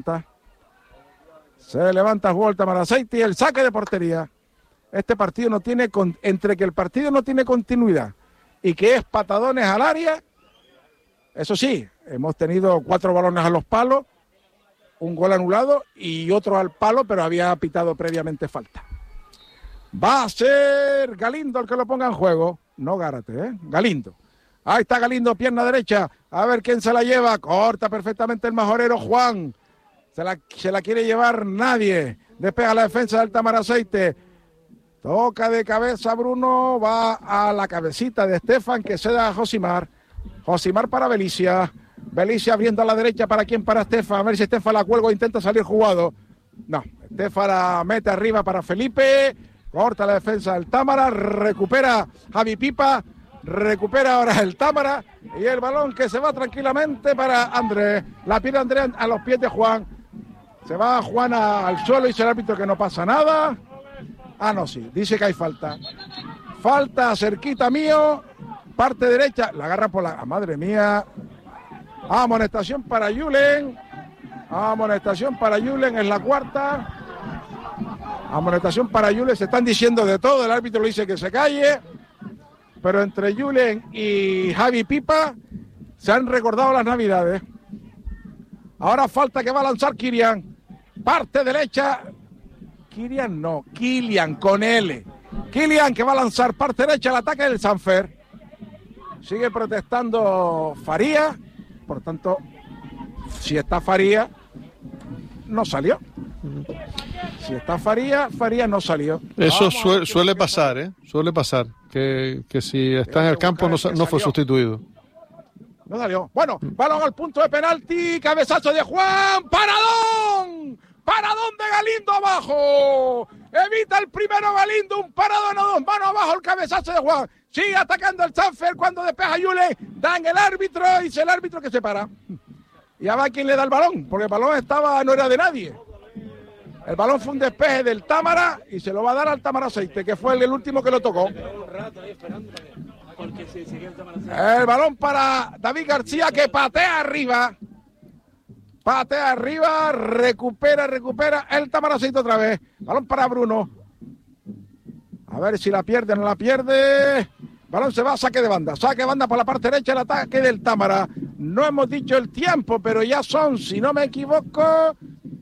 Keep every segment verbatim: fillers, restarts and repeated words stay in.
Se levanta, jugó el Tamaraceite y el saque de portería. Este partido no tiene, con, entre que el partido no tiene continuidad y que es patadones al área, eso sí, hemos tenido cuatro balones a los palos, un gol anulado y otro al palo, pero había pitado previamente falta. Va a ser Galindo el que lo ponga en juego, no Gárate, ¿eh? Galindo. Ahí está Galindo, pierna derecha, a ver quién se la lleva, corta perfectamente el majorero Juan, se la, se la quiere llevar nadie, despega la defensa del Tamaraceite, toca de cabeza Bruno, va a la cabecita de Estefan que se da a Josimar, Josimar para Belicia, Belicia abriendo a la derecha para quién, para Estefan, a ver si Estefan la cuelga o intenta salir jugado, no, Estefan la mete arriba para Felipe, corta la defensa del Támara, recupera Javi Pipa, recupera ahora el Támara y el balón que se va tranquilamente para Andrés, la pierde Andrés a los pies de Juan, se va Juan a, al suelo y dice el árbitro que no pasa nada, ah no, sí, dice que hay falta, falta cerquita mío, parte derecha, la agarra por la, ah, madre mía, amonestación para Julen, amonestación para Julen, es la cuarta, amonestación para Julen, se están diciendo de todo, el árbitro le dice que se calle, pero entre Julen y Javi Pipa se han recordado las navidades. Ahora falta que va a lanzar Kirian, parte derecha, Kirian no, Kilian con L, Kilian que va a lanzar parte derecha al ataque del Sanfer, sigue protestando Faría, por tanto, si está Faría, no salió. Si está Faría, Faría no salió. Eso suele, suele pasar, ¿eh? Suele pasar. Que, que si está en el campo no, no fue sustituido. No salió. Bueno, balón al punto de penalti, cabezazo de Juan, paradón, paradón de Galindo abajo. Evita el primero Galindo, un paradón a dos manos abajo, el cabezazo de Juan. Sigue atacando el Sanfer cuando despeja Yule, dan el árbitro, dice el árbitro que se para. Y a ver quién le da el balón, porque el balón estaba, no era de nadie. El balón fue un despeje del Támara y se lo va a dar al Tamaraceite, que fue el, el último que lo tocó. El balón para David García, que patea arriba. Patea arriba, recupera, recupera el Tamaraceite otra vez. Balón para Bruno. A ver si la pierde o no la pierde. Balón se va, saque de banda. Saque de banda por la parte derecha, el ataque del Támara. No hemos dicho el tiempo, pero ya son, si no me equivoco,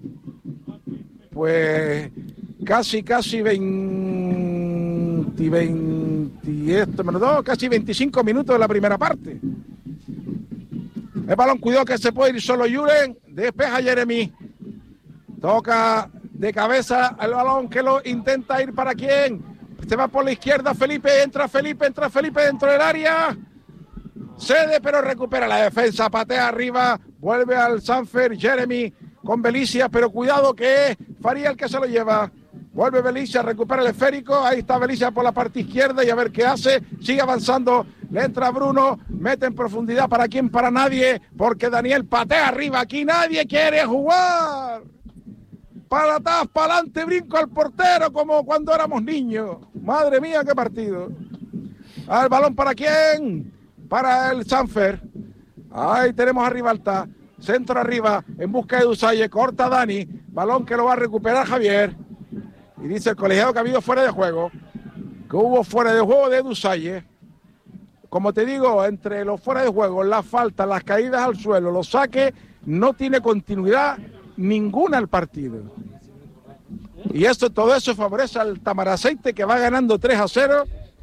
pues casi, casi veinte, veinte, esto menos dos, casi veinticinco minutos de la primera parte. El balón, cuidado que se puede ir solo Julen, despeja Jeremy. Toca de cabeza el balón que lo intenta ir para quién. Se va por la izquierda Felipe, entra Felipe, entra Felipe dentro del área. Cede pero recupera la defensa, patea arriba, vuelve al Sanfer, Jeremy con Belicia, pero cuidado que es Faría el que se lo lleva. Vuelve Belicia, recupera el esférico, ahí está Belicia por la parte izquierda y a ver qué hace, sigue avanzando, le entra Bruno, mete en profundidad para quién, para nadie, porque Daniel patea arriba, aquí nadie quiere jugar. Para atrás, para adelante, brinco al portero como cuando éramos niños. Madre mía, qué partido. ¿El balón para quién? Para el Sanfer. Ahí tenemos a Ribalta. Centro arriba, en busca de Dusalle. Corta Dani. Balón que lo va a recuperar Javier. Y dice el colegiado que ha habido fuera de juego. Que hubo fuera de juego de Dusalle. Como te digo, entre los fuera de juego, las faltas, las caídas al suelo, los saques, no tiene continuidad ninguna el partido. Y esto, todo eso favorece al Tamaraceite, que va ganando tres a cero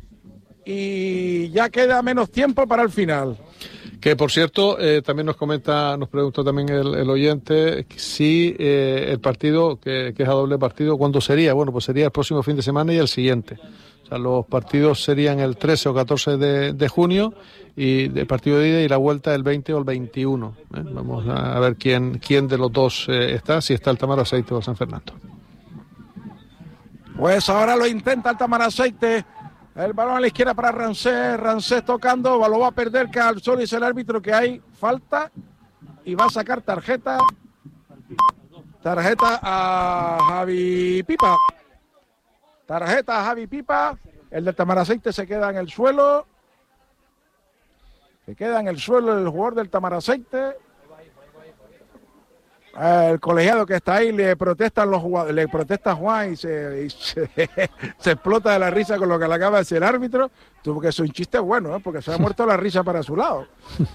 y ya queda menos tiempo para el final. Que por cierto, eh, también nos comenta, nos pregunta también el, el oyente si eh, el partido, que, que es a doble partido, ¿cuándo sería? Bueno, pues sería el próximo fin de semana y el siguiente. O sea, los partidos serían el trece o catorce de, de junio y el partido de ida y la vuelta el veinte o el veintiuno. ¿eh? Vamos a ver quién, quién de los dos eh, está, si está el Tamaraceite o el San Fernando. Pues ahora lo intenta el Tamaraceite. El balón a la izquierda para Rancés. Rancés tocando, lo va a perder, que al suelo dice el árbitro que hay falta y va a sacar tarjeta. Tarjeta a Javi Pipa. Tarjeta a Javi Pipa. El del Tamaraceite se queda en el suelo. Se queda en el suelo el jugador del Tamaraceite. El colegiado que está ahí le protestan los jugadores, le protesta a Juan y, se, y se, se explota de la risa con lo que le acaba de decir el árbitro. Tuvo que ser un chiste bueno, ¿eh? Porque se ha muerto la risa para su lado.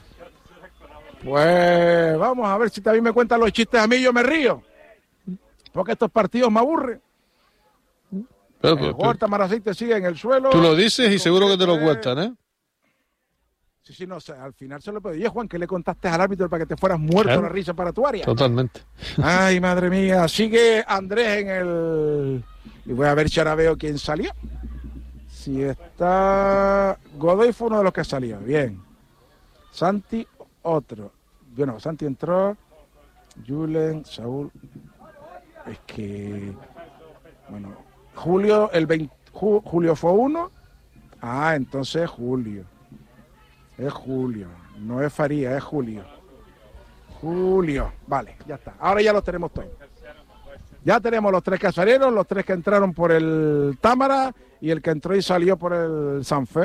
Pues vamos a ver si también me cuentan los chistes a mí, yo me río. Porque estos partidos me aburren. Pero, el pero, jugador Tamaraceite sigue en el suelo. Tú lo dices y seguro que te lo cuentan, ¿eh? Sí, sí, no sé, al final se lo pedí. Oye, Juan, ¿qué le contaste al árbitro para que te fueras muerto Claro. la risa para tu área? Totalmente. Ay, madre mía. Sigue Andrés en el... Y voy a ver si ahora veo quién salió. Si está... Godoy fue uno de los que salió. Bien. Santi, otro. Bueno, Santi entró. Julen, Saúl. Es que... Bueno, Julio, el veinte... Ju- Julio fue uno. Ah, entonces Julio. Es Julio, no es Faría, es Julio. Julio, vale, ya está. Ahora ya los tenemos todos. Ya tenemos los tres que salieron, los tres que entraron por el Támara y el que entró y salió por el Sanfer.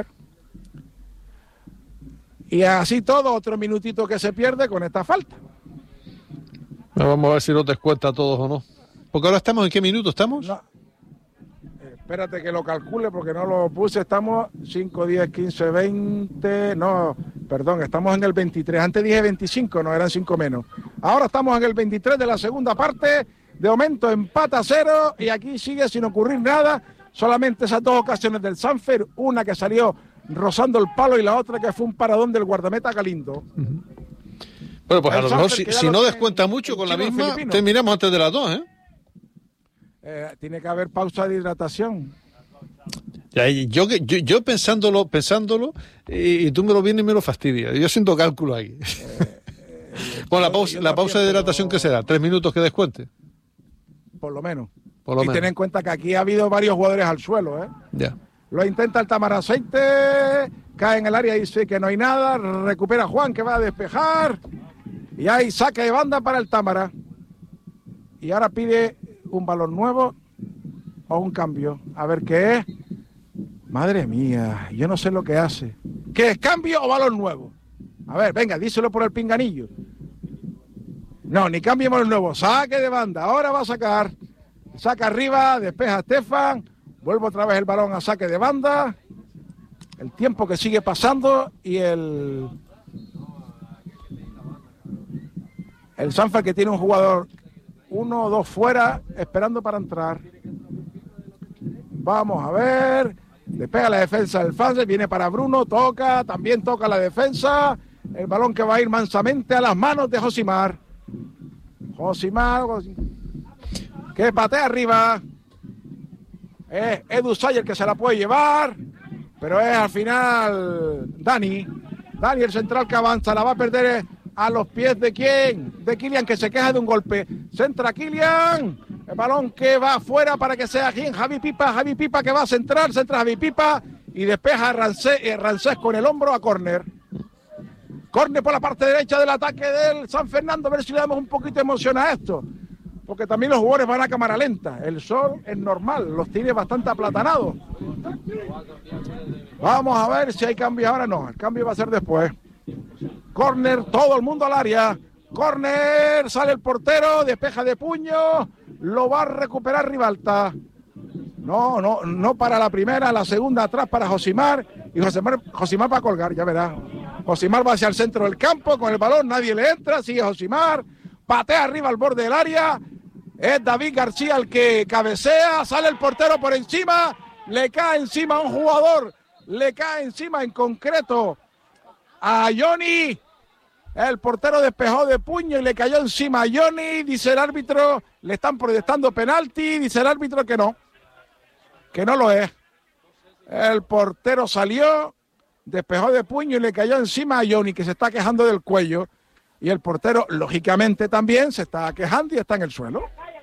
Y así todo, otro minutito que se pierde con esta falta. Vamos a ver si nos descuenta a todos o no. Porque ahora estamos, ¿en qué minuto estamos? No. Espérate que lo calcule porque no lo puse. Estamos cinco, diez, quince, veinte. No, perdón, estamos en el veintitrés. Antes dije veinticinco, no, eran cinco menos. Ahora estamos en el veintitrés de la segunda parte. De momento empata cero y aquí sigue sin ocurrir nada. Solamente esas dos ocasiones del Sanfer. Una que salió rozando el palo y la otra que fue un paradón del guardameta Galindo. Uh-huh. Bueno, pues a lo mejor si, si no descuenta mucho con la misma, filipino. Terminamos antes de las dos, ¿eh? Eh, tiene que haber pausa de hidratación. Ya, yo, yo, yo pensándolo, pensándolo, y, y tú me lo vienes y me lo fastidias. Yo siento cálculo ahí. Eh, eh, bueno, la pausa, la pausa de hidratación, ¿qué será? ¿Tres minutos que descuente? Por lo menos. Por lo y menos. ten en cuenta que aquí ha habido varios jugadores al suelo, ¿eh? Ya. Lo intenta el Tamaraceite, cae en el área y dice que no hay nada, recupera Juan que va a despejar, y hay saque de banda para el Támara. Y ahora pide un balón nuevo o un cambio. A ver qué es. Madre mía, yo no sé lo que hace. ¿Qué es, cambio o balón nuevo? A ver, venga, díselo por el pinganillo. No, ni cambio ni balón nuevo. Saque de banda, ahora va a sacar. Saca arriba, despeja Estefan. Vuelve otra vez el balón a saque de banda. El tiempo que sigue pasando y el... El Sanfer que tiene un jugador... Uno o dos fuera, esperando para entrar. Vamos a ver. Despega la defensa del Fanse, viene para Bruno, toca, también toca la defensa. El balón que va a ir mansamente a las manos de Josimar. Josimar, que patea arriba. Es Edu Sayer que se la puede llevar, pero es al final Dani. Dani, el central que avanza, la va a perder a los pies de quién, de Kilian, que se queja de un golpe. Centra Kilian, el balón que va afuera para que sea quién, Javi Pipa, Javi Pipa que va a centrar, centra Javi Pipa y despeja a Rancés, eh, Rancés con el hombro a córner. Córner por la parte derecha del ataque del San Fernando, a ver si le damos un poquito de emoción a esto, porque también los jugadores van a cámara lenta. El sol es normal, los tiene bastante aplatanados. Vamos a ver si hay cambio ahora. No, el cambio va a ser después. Córner, todo el mundo al área. Córner, sale el portero, despeja de puño, lo va a recuperar Ribalta. No, no, no para la primera, la segunda atrás para Josimar. Y Josimar, Josimar va a colgar, ya verá. Josimar va hacia el centro del campo con el balón, nadie le entra, sigue Josimar, patea arriba al borde del área. Es David García el que cabecea, sale el portero por encima, le cae encima a un jugador, le cae encima en concreto a Johnny. El portero despejó de puño y le cayó encima a Johnny. Dice el árbitro, le están protestando penalti. Dice el árbitro que no, que no lo es. El portero salió, despejó de puño y le cayó encima a Johnny, que se está quejando del cuello. Y el portero, lógicamente, también se está quejando y está en el suelo.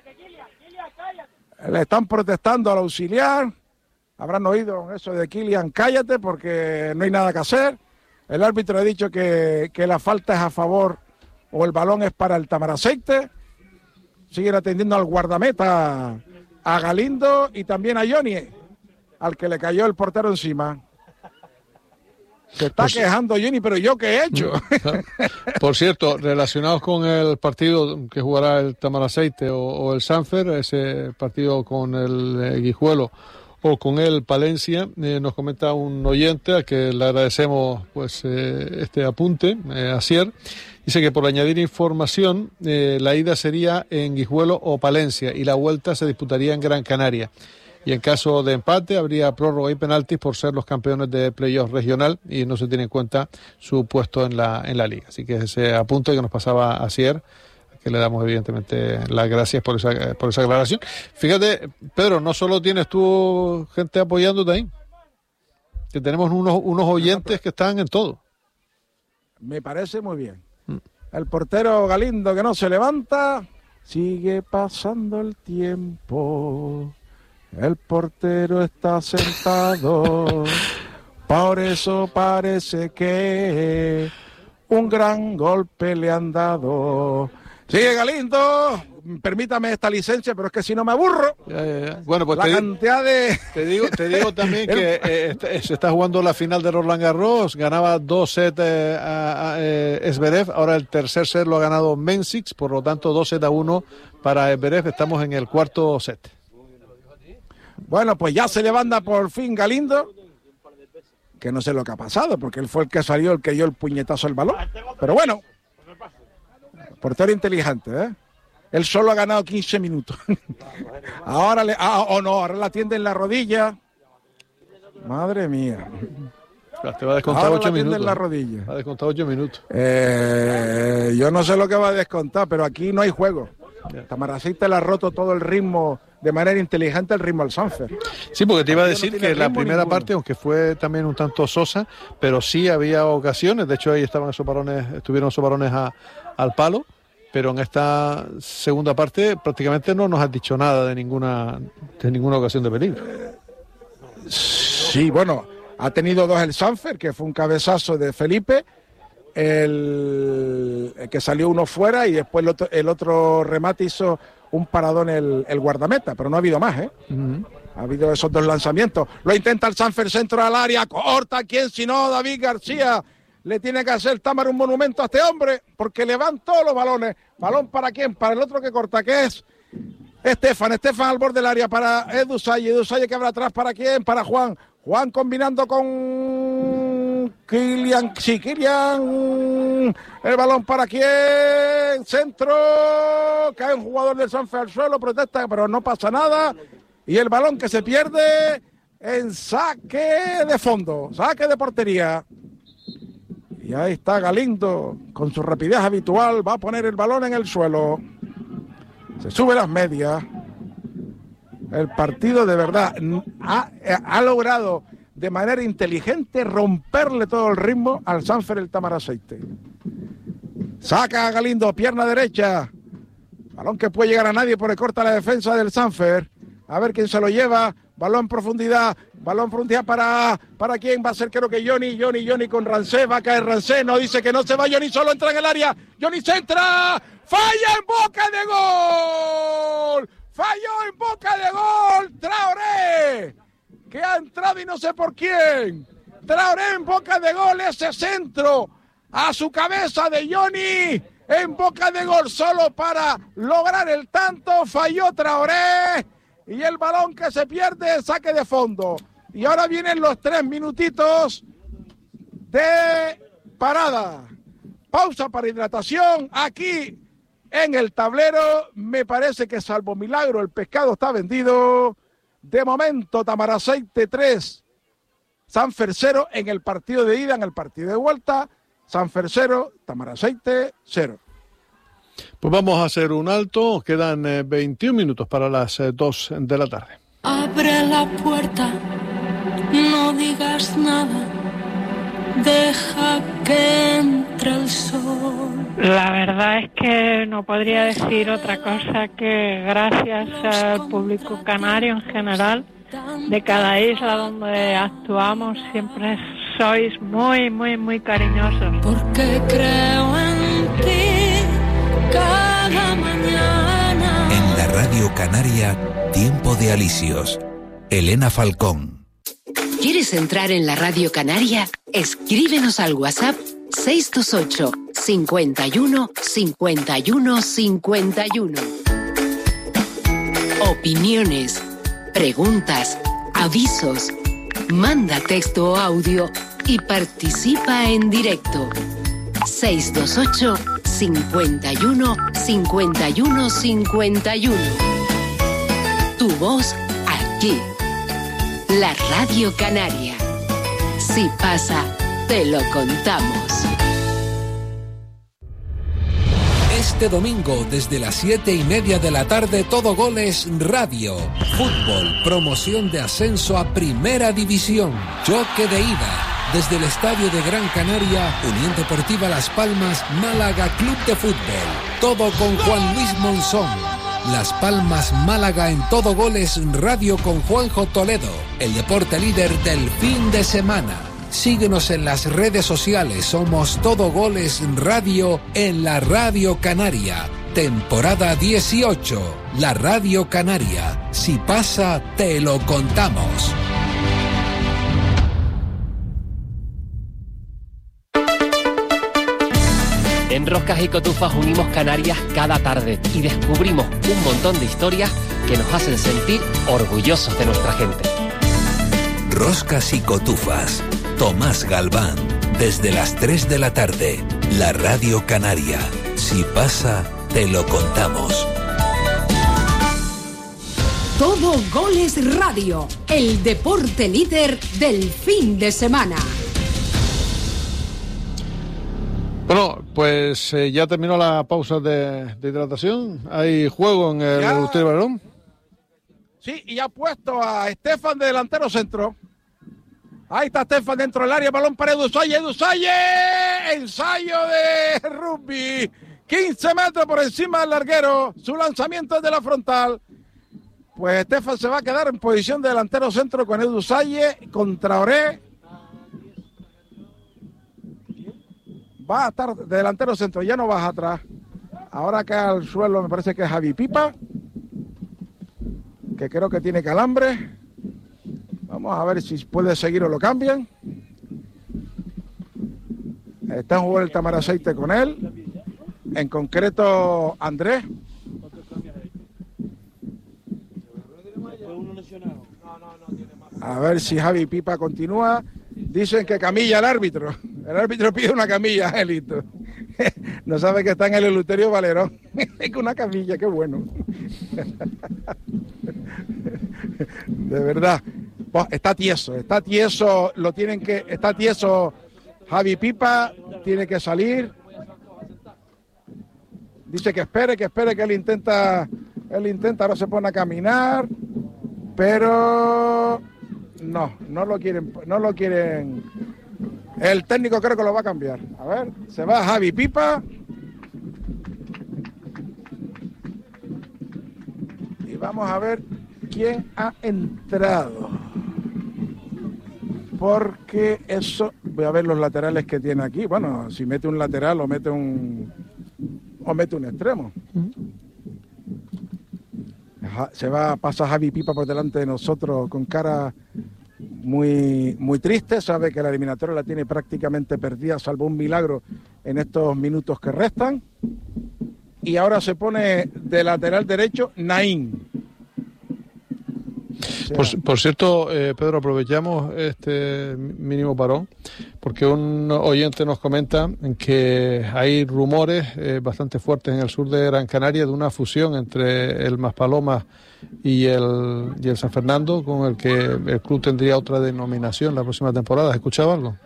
Le están protestando al auxiliar. Habrán oído eso de Kilian, cállate, porque no hay nada que hacer. El árbitro ha dicho que, que la falta es a favor o el balón es para el Tamaraceite. Siguen atendiendo al guardameta, a Galindo y también a Johnny, al que le cayó el portero encima. Se está pues, quejando Johnny, pero ¿yo qué he hecho? Por cierto, relacionados con el partido que jugará el Tamaraceite o, o el Sanfer, ese partido con el eh, Guijuelo o con el Palencia, eh, nos comenta un oyente al que le agradecemos pues eh, este apunte, eh, Asier. Dice que por añadir información, eh, la ida sería en Guijuelo o Palencia y la vuelta se disputaría en Gran Canaria. Y en caso de empate habría prórroga y penaltis por ser los campeones de playoff regional y no se tiene en cuenta su puesto en la en la liga. Así que ese apunte que nos pasaba Asier, que le damos evidentemente las gracias por esa por esa aclaración. Fíjate, Pedro, no solo tienes tú gente apoyándote ahí, que tenemos unos, unos oyentes que están en todo. Me parece muy bien. El portero Galindo que no se levanta, sigue pasando el tiempo. El portero está sentado, por eso parece que un gran golpe le han dado. Sigue Galindo, permítame esta licencia, pero es que si no me aburro. Ya, ya, ya. Bueno, pues la te, cantidad de... te digo, te digo también que eh, se está jugando la final de Roland Garros, ganaba dos sets eh, a, a eh, Zverev, ahora el tercer set lo ha ganado Mensix, por lo tanto dos sets a uno para Zverev, estamos en el cuarto set. Bueno, pues ya se levanta por fin Galindo, que no sé lo que ha pasado, porque él fue el que salió, el que dio el puñetazo al balón. Pero bueno, portero inteligente, ¿eh? Él solo ha ganado quince minutos. Ahora le, ah, o oh no, ahora la tiende en la rodilla. Madre mía. Te va a descontar ahora ocho la minutos. En la rodilla. Va a descontar ocho minutos. Eh, yo no sé lo que va a descontar, pero aquí no hay juego. Tamaraceite le ha roto todo el ritmo de manera inteligente, el ritmo al Sanfer. Sí, porque te iba a decir no que la primera ninguno. parte, aunque fue también un tanto sosa, pero sí había ocasiones, de hecho ahí estaban esos varones, estuvieron esos varones a, al palo, pero en esta segunda parte prácticamente no nos has dicho nada de ninguna de ninguna ocasión de peligro. Sí, bueno, ha tenido dos el Sanfer, que fue un cabezazo de Felipe, el, el que salió uno fuera y después el otro, el otro remate hizo un paradón el, el guardameta, pero no ha habido más, ¿eh? Uh-huh. Ha habido esos dos lanzamientos. Lo intenta el Sanfer, centro al área, corta, ¿quién si no? David García. Le tiene que hacer Támara un monumento a este hombre, porque le van todos los balones. ¿Balón para quién? Para el otro que corta, que es Estefan. Estefan al borde del área para Edu Salle. Edu Salle que habrá atrás para quién? Para Juan. Juan combinando con Kilian. Sí, Kilian. El balón para quién? Centro. Cae un jugador del Sanfer al suelo, protesta, pero no pasa nada. Y el balón que se pierde en saque de fondo, saque de portería. Y ahí está Galindo, con su rapidez habitual, va a poner el balón en el suelo. Se sube las medias. El partido de verdad ha, ha logrado de manera inteligente romperle todo el ritmo al Sanfer el Tamaraceite. Saca a Galindo, pierna derecha. Balón que puede llegar a nadie porque corta la defensa del Sanfer. A ver quién se lo lleva. Balón en profundidad. Balón en profundidad para, para quién va a ser, creo que Johnny, Johnny, Johnny con Rancé. Va a caer Rancé. No dice que no se va. Johnny solo entra en el área. Johnny centra. Falla en boca de gol. Falló en boca de gol. Traoré. Que ha entrado y no sé por quién. Traoré en boca de gol. Ese centro a su cabeza de Johnny. En boca de gol solo para lograr el tanto. Falló Traoré. Y el balón que se pierde, saque de fondo. Y ahora vienen los tres minutitos de parada. Pausa para hidratación. Aquí en el tablero, me parece que salvo milagro, el pescado está vendido. De momento, Tamaraceite tres, Sanfer cero en el partido de ida, en el partido de vuelta. Sanfer cero, Tamaraceite cero. Pues vamos a hacer un alto, quedan eh, veintiún minutos para las eh, dos de la tarde. Abre la puerta, no digas nada, deja que entre el sol. La verdad es que no podría decir otra cosa que gracias al público canario en general, de cada isla donde actuamos, siempre sois muy, muy, muy cariñosos. Porque creo en ti cada mañana. En la Radio Canaria, Tiempo de Alisios. Elena Falcón. ¿Quieres entrar en la Radio Canaria? Escríbenos al WhatsApp seis dos ocho, cincuenta y uno, cincuenta y uno, cincuenta y uno. Opiniones, preguntas, avisos. Manda texto o audio y participa en directo. seis dos ocho, cincuenta y uno, cincuenta y uno, cincuenta y uno. Tu voz aquí. La Radio Canaria. Si pasa, te lo contamos. Este domingo, desde las siete y media de la tarde, Todo Goles Radio. Fútbol, promoción de ascenso a Primera División. Choque de ida. Desde el Estadio de Gran Canaria, Unión Deportiva Las Palmas, Málaga Club de Fútbol. Todo con Juan Luis Monzón. Las Palmas, Málaga en Todo Goles Radio con Juanjo Toledo. El deporte líder del fin de semana. Síguenos en las redes sociales. Somos Todo Goles Radio en la Radio Canaria. Temporada dieciocho. La Radio Canaria. Si pasa, te lo contamos. En Roscas y Cotufas unimos Canarias cada tarde y descubrimos un montón de historias que nos hacen sentir orgullosos de nuestra gente. Roscas y Cotufas. Tomás Galván. Desde las tres de la tarde. La Radio Canaria. Si pasa, te lo contamos. Todo Goles Radio. El deporte líder del fin de semana. Bueno, pues eh, ya terminó la pausa de, de hidratación. Hay juego en el Eleuterio Balón. Sí, y ha puesto a Estefan de delantero centro. Ahí está Estefan dentro del área, balón para Edusalle, Edusalle, ensayo de rugby, quince metros por encima del larguero, su lanzamiento es de la frontal. Pues Estefan se va a quedar en posición de delantero centro con Edusalle contra Oré. Va a estar de delantero centro, ya no baja atrás. Ahora cae al suelo, me parece que es Javi Pipa, que creo que tiene calambre. Vamos a ver si puede seguir o lo cambian. Está en juego el Tamaraceite con él. En concreto, Andrés. A ver si Javi Pipa continúa. Dicen que camilla el árbitro. El árbitro pide una camilla, Angelito. No sabe que está en el Eleuterio Valerón. Es que una camilla, qué bueno. De verdad. Está tieso, está tieso, lo tienen que, está tieso Javi Pipa, tiene que salir. Dice que espere, que espere, que él intenta, él intenta, ahora se pone a caminar, pero no, no lo quieren, no lo quieren. El técnico creo que lo va a cambiar. A ver, se va Javi Pipa. Y vamos a ver quién ha entrado. Porque eso, voy a ver los laterales que tiene aquí. Bueno, si mete un lateral o mete un o mete un extremo. Se va, pasa Javi Pipa por delante de nosotros con cara muy, muy triste. Sabe que la eliminatoria la tiene prácticamente perdida, salvo un milagro en estos minutos que restan. Y ahora se pone de lateral derecho Naín. Por, por cierto, eh, Pedro, aprovechamos este mínimo parón porque un oyente nos comenta que hay rumores eh, bastante fuertes en el sur de Gran Canaria de una fusión entre el Maspalomas y el, y el San Fernando, con el que el club tendría otra denominación la próxima temporada. ¿Has escuchado algo?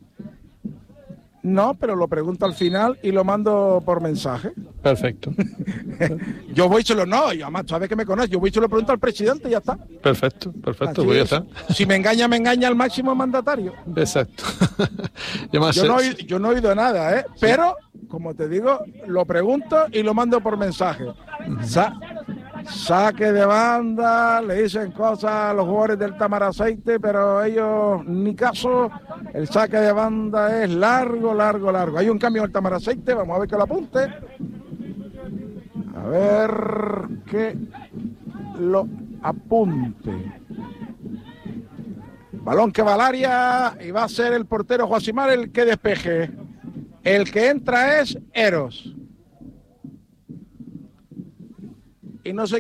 No, pero lo pregunto al final y lo mando por mensaje. Perfecto. Yo voy y se lo no, y además sabes que me conoces, yo voy y se lo pregunto al presidente y ya está. Perfecto, perfecto, Así pues ya es. está. Si me engaña, me engaña el máximo mandatario. Exacto. yo, no he, yo no he oído nada, ¿eh? Sí. Pero, como te digo, lo pregunto y lo mando por mensaje. Uh-huh. Sa- saque de banda, le dicen cosas a los jugadores del Tamaraceite, pero ellos ni caso. El saque de banda es largo, largo, largo. Hay un cambio en el Tamaraceite, vamos a ver que lo apunte. A ver que lo apunte. Balón que va al área y va a ser el portero Joasimar el que despeje. El que entra es Eros. Y no sé